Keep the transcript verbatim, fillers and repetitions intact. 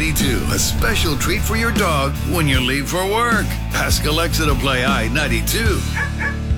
ninety-two, a special treat for your dog when you leave for work. Ask Alexa to play I ninety-two.